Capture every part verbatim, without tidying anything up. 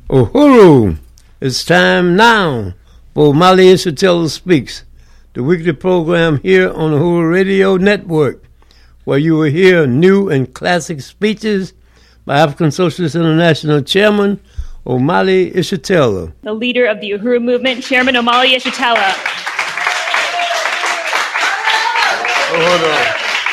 Uhuru, it's time now for Omali Yeshitela Speaks, the weekly program here on the Uhuru Radio Network, where you will hear new and classic speeches by African Socialist International Chairman Omali Yeshitela. The leader of the Uhuru Movement, Chairman Omali Yeshitela. Uhuru.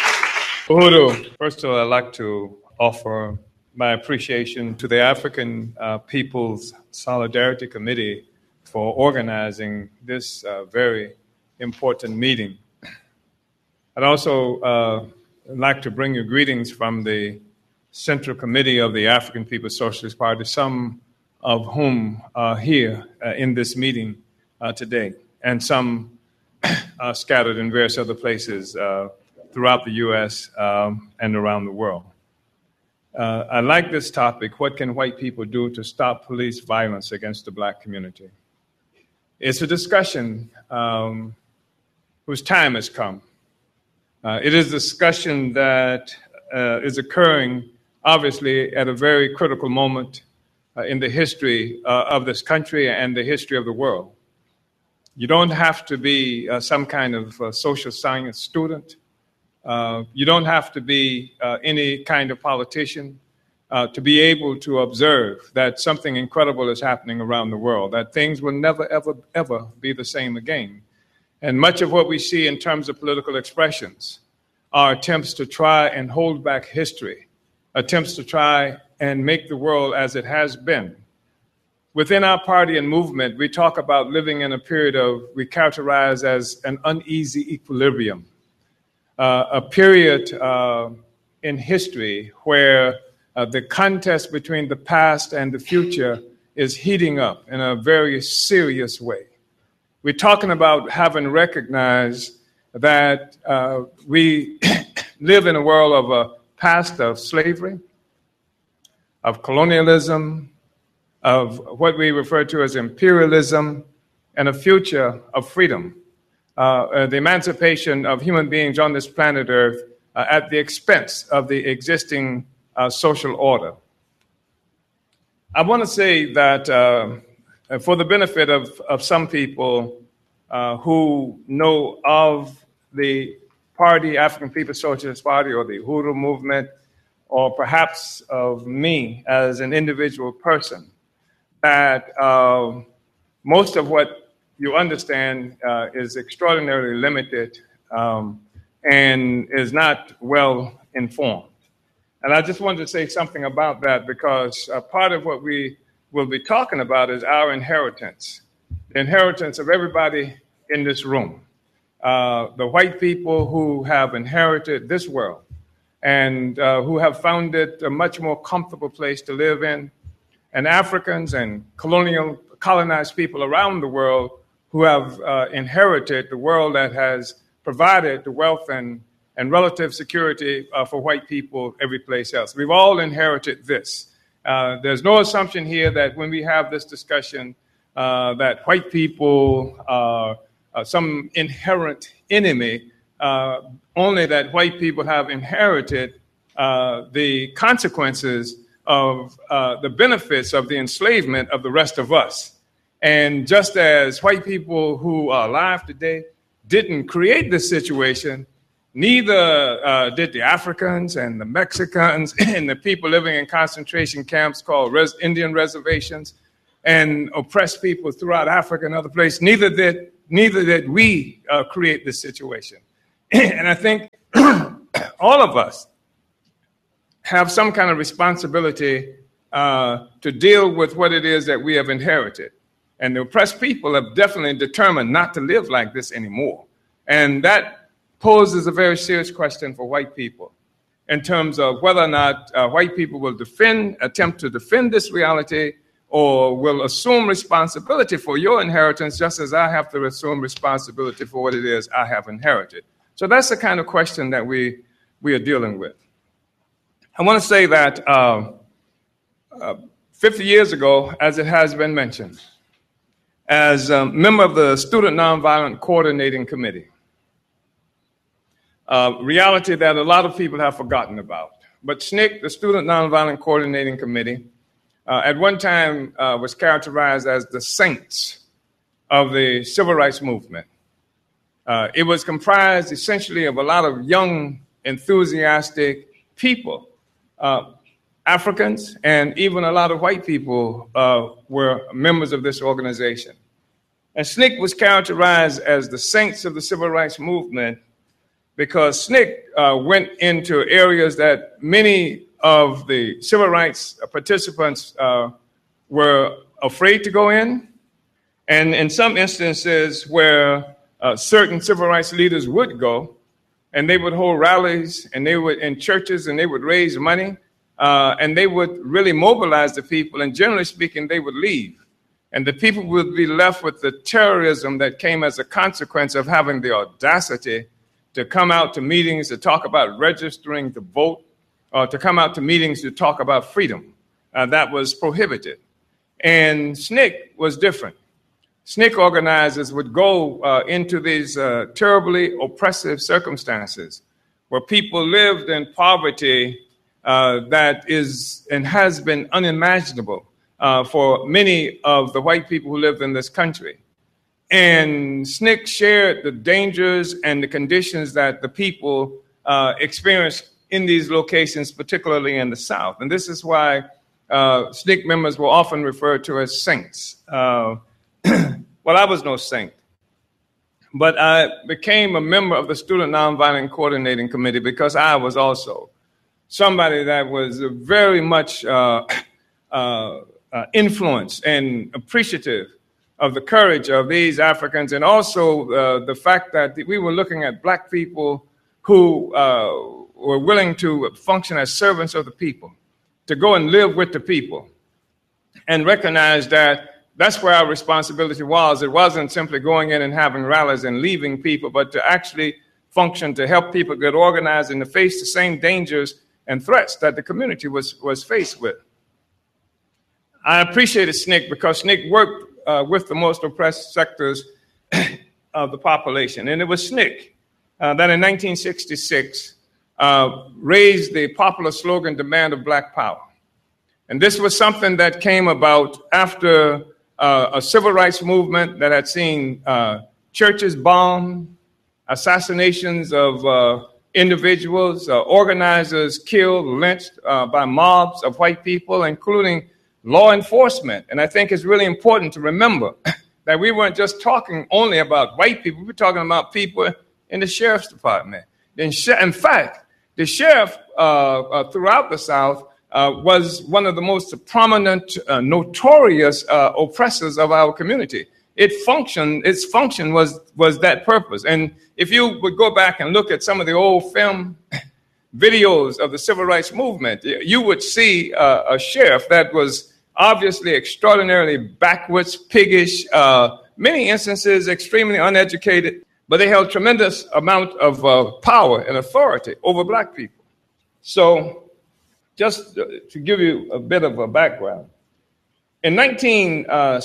Uhuru. First of all, I'd like to offer my appreciation to the African uh, People's Solidarity Committee for organizing this uh, very important meeting. I'd also uh, like to bring you greetings from the Central Committee of the African People's Socialist Party, some of whom are here uh, in this meeting uh, today, and some uh, scattered in various other places uh, throughout the U S um, and around the world. Uh, I like this topic, what can white people do to stop police violence against the black community? It's a discussion um, whose time has come. Uh, it is a discussion that uh, is occurring, obviously, at a very critical moment uh, in the history uh, of this country and the history of the world. You don't have to be uh, some kind of uh, social science student. Uh, you don't have to be uh, any kind of politician uh, to be able to observe that something incredible is happening around the world, that things will never, ever, ever be the same again. And much of what we see in terms of political expressions are attempts to try and hold back history, attempts to try and make the world as it has been. Within our party and movement, we talk about living in a period of, we characterize as an uneasy equilibrium. Uh, a period uh, in history where uh, the contest between the past and the future is heating up in a very serious way. We're talking about having recognized that uh, we live in a world of a past of slavery, of colonialism, of what we refer to as imperialism, and a future of freedom. Uh, uh, the emancipation of human beings on this planet Earth uh, at the expense of the existing uh, social order. I want to say that uh, for the benefit of, of some people uh, who know of the party, African People's Socialist Party, or the Uhuru movement, or perhaps of me as an individual person, that uh, most of what you understand uh, is extraordinarily limited um, and is not well informed. And I just wanted to say something about that because uh, part of what we will be talking about is our inheritance, the inheritance of everybody in this room, uh, the white people who have inherited this world and uh, who have found it a much more comfortable place to live in, and Africans and colonial colonized people around the world who have uh, inherited the world that has provided the wealth and, and relative security uh, for white people every place else. We've all inherited this. Uh, there's no assumption here that when we have this discussion uh, that white people are uh, some inherent enemy, uh, only that white people have inherited uh, the consequences of uh, the benefits of the enslavement of the rest of us. And just as white people who are alive today didn't create this situation, neither uh, did the Africans and the Mexicans and the people living in concentration camps called res- Indian reservations and oppressed people throughout Africa and other places. Neither did, neither did we uh, create this situation. And I think all of us have some kind of responsibility uh, to deal with what it is that we have inherited. And the oppressed people have definitely determined not to live like this anymore. And that poses a very serious question for white people in terms of whether or not uh, white people will defend, attempt to defend this reality, or will assume responsibility for your inheritance just as I have to assume responsibility for what it is I have inherited. So that's the kind of question that we, we are dealing with. I want to say that uh, uh, fifty years ago, as it has been mentioned, as a member of the Student Nonviolent Coordinating Committee, a reality that a lot of people have forgotten about. But S N C C, the Student Nonviolent Coordinating Committee, uh, at one time uh, was characterized as the saints of the civil rights movement. Uh, it was comprised essentially of a lot of young, enthusiastic people. Uh, Africans and even a lot of white people uh, were members of this organization. And S N C C was characterized as the saints of the civil rights movement because S N C C uh, went into areas that many of the civil rights participants uh, were afraid to go in. And in some instances where uh, certain civil rights leaders would go, and they would hold rallies, and they would in churches, and they would raise money, uh, and they would really mobilize the people, and generally speaking, they would leave. And the people would be left with the terrorism that came as a consequence of having the audacity to come out to meetings to talk about registering to vote, or to come out to meetings to talk about freedom. Uh, that was prohibited. And S N C C was different. S N C C organizers would go uh, into these uh, terribly oppressive circumstances where people lived in poverty uh, that is and has been unimaginable uh, for many of the white people who lived in this country. And S N C C shared the dangers and the conditions that the people uh, experienced in these locations, particularly in the South. And this is why uh, S N C C members were often referred to as saints. Uh, well, I was no saint, but I became a member of the Student Nonviolent Coordinating Committee because I was also somebody that was very much uh, uh, uh, influenced and appreciative of the courage of these Africans, and also uh, the fact that we were looking at black people who uh, were willing to function as servants of the people, to go and live with the people, and recognize that that's where our responsibility was. It wasn't simply going in and having rallies and leaving people, but to actually function to help people get organized and to face the same dangers and threats that the community was, was faced with. I appreciated S N C C because S N C C worked Uh, with the most oppressed sectors of the population. And it was S N C C uh, that in nineteen sixty-six uh, raised the popular slogan, Demand of Black Power. And this was something that came about after uh, a civil rights movement that had seen uh, churches bombed, assassinations of uh, individuals, uh, organizers killed, lynched uh, by mobs of white people, including law enforcement. And I think it's really important to remember that we weren't just talking only about white people. We were talking about people in the sheriff's department. In fact, the sheriff uh, uh, throughout the South uh, was one of the most prominent, uh, notorious uh, oppressors of our community. It functioned, its function was, was that purpose. And if you would go back and look at some of the old film videos of the civil rights movement, you would see uh, a sheriff that was obviously extraordinarily backwards, piggish, uh, many instances extremely uneducated, but they held tremendous amount of uh, power and authority over black people. So just to give you a bit of a background, in nineteen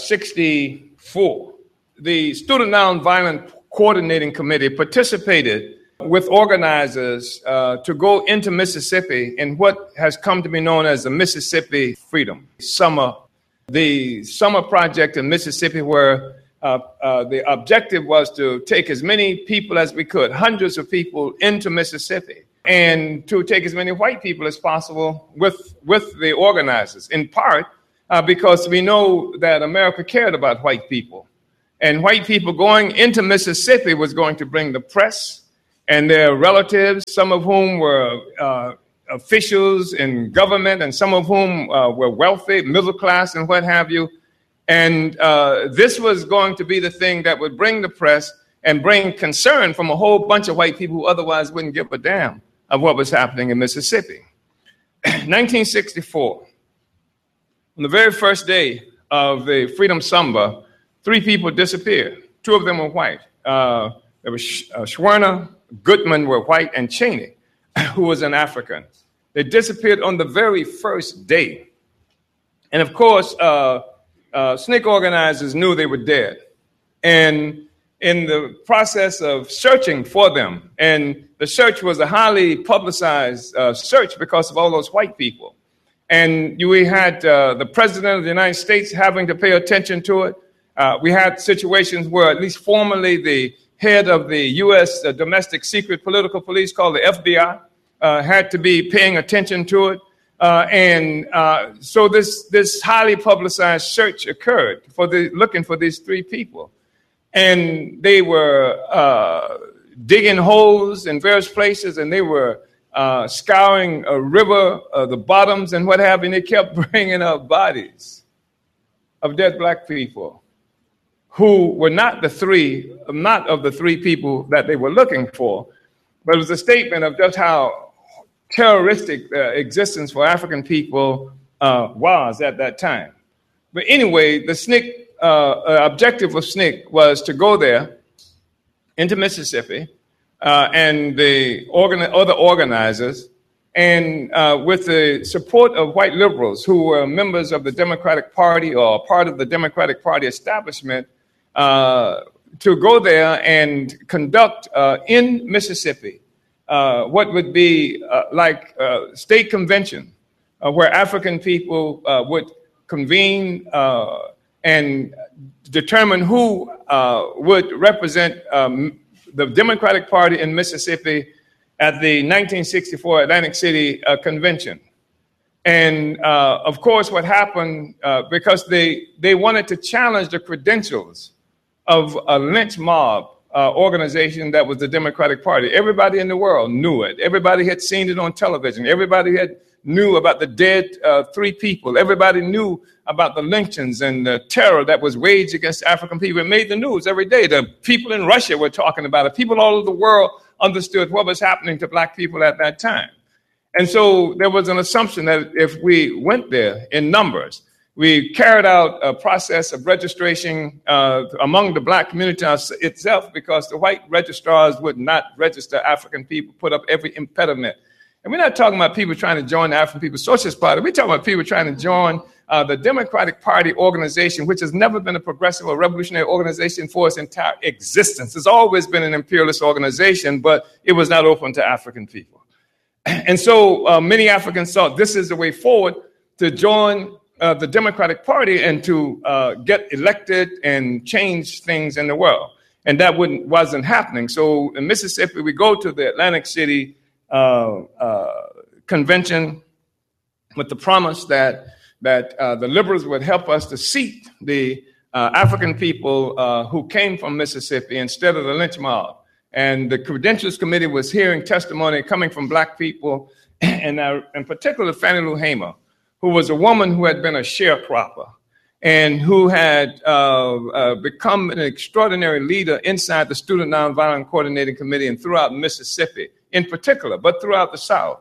sixty-four, the Student Nonviolent Coordinating Committee participated with organizers uh, to go into Mississippi in what has come to be known as the Mississippi Freedom Summer. The summer project in Mississippi, where uh, uh, the objective was to take as many people as we could, hundreds of people, into Mississippi, and to take as many white people as possible with, with the organizers, in part uh, because we know that America cared about white people. And white people going into Mississippi was going to bring the press and their relatives, some of whom were uh, officials in government and some of whom uh, were wealthy, middle class, and what have you. And uh, this was going to be the thing that would bring the press and bring concern from a whole bunch of white people who otherwise wouldn't give a damn of what was happening in Mississippi. nineteen sixty-four, on the very first day of the Freedom Summer, three people disappeared. Two of them were white. Uh, there was Sh- uh, Schwerner, Goodman were white, and Cheney, who was an African. They disappeared on the very first day. And of course, uh, uh, S N C C organizers knew they were dead. And in the process of searching for them, and the search was a highly publicized uh, search because of all those white people. And you, we had uh, the President of the United States having to pay attention to it. Uh, we had situations where at least formerly the head of the U S uh, domestic secret political police called the F B I uh, had to be paying attention to it. Uh, and uh, so this, this highly publicized search occurred for the, looking for these three people. And they were uh, digging holes in various places, and they were uh, scouring a river, uh, the bottoms and what have you, and they kept bringing up bodies of dead black people who were not the three, not of the three people that they were looking for, but it was a statement of just how terroristic uh, existence for African people uh, was at that time. But anyway, the S N C C uh, uh, objective of S N C C was to go there into Mississippi uh, and the organ- other organizers, and uh, with the support of white liberals who were members of the Democratic Party or part of the Democratic Party establishment, uh, to go there and conduct uh, in Mississippi Uh, what would be uh, like uh, state convention, uh, where African people uh, would convene uh, and determine who uh, would represent um, the Democratic Party in Mississippi at the nineteen sixty-four Atlantic City uh, convention. And uh, of course, what happened, uh, because they, they wanted to challenge the credentials of a lynch mob Uh, organization that was the Democratic Party. Everybody in the world knew it. Everybody had seen it on television. Everybody had knew about the dead uh, three people. Everybody knew about the lynchings and the terror that was waged against African people. It made the news every day. The people in Russia were talking about it. People all over the world understood what was happening to black people at that time. And so there was an assumption that if we went there in numbers, we carried out a process of registration uh, among the black community itself, because the white registrars would not register African people, put up every impediment. And we're not talking about people trying to join the African People's Socialist Party. We're talking about people trying to join uh, the Democratic Party organization, which has never been a progressive or revolutionary organization for its entire existence. It's always been an imperialist organization, but it was not open to African people. And so uh, many Africans thought this is the way forward to join Uh, the Democratic Party and to uh, get elected and change things in the world. And that wouldn't, wasn't happening. So in Mississippi, we go to the Atlantic City uh, uh, convention with the promise that, that uh, the liberals would help us to seat the uh, African people uh, who came from Mississippi instead of the lynch mob. And the Credentials Committee was hearing testimony coming from black people, and uh, in particular, Fannie Lou Hamer, who was a woman who had been a sharecropper and who had uh, uh, become an extraordinary leader inside the Student Nonviolent Coordinating Committee and throughout Mississippi in particular, but throughout the South.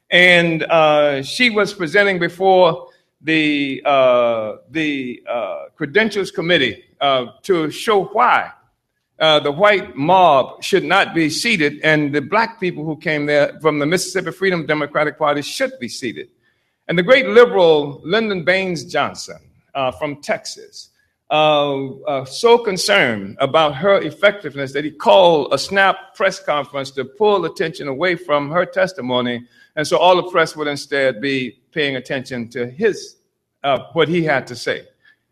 And uh, she was presenting before the, uh, the uh, Credentials Committee uh, to show why uh, the white mob should not be seated and the black people who came there from the Mississippi Freedom Democratic Party should be seated. And the great liberal Lyndon Baines Johnson uh, from Texas, uh, uh, so concerned about her effectiveness that he called a snap press conference to pull attention away from her testimony. And so all the press would instead be paying attention to his, uh, what he had to say.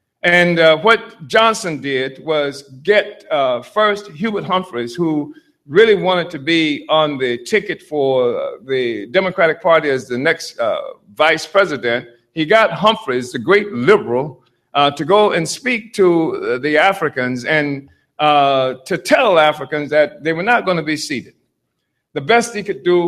And uh, what Johnson did was get uh, first Hubert Humphreys, who really wanted to be on the ticket for the Democratic Party as the next uh, vice president. He got Humphreys, the great liberal, uh, to go and speak to the Africans and uh, to tell Africans that they were not going to be seated. The best he could do